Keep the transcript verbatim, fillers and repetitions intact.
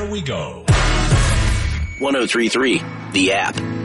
we go. one oh three point three, the app.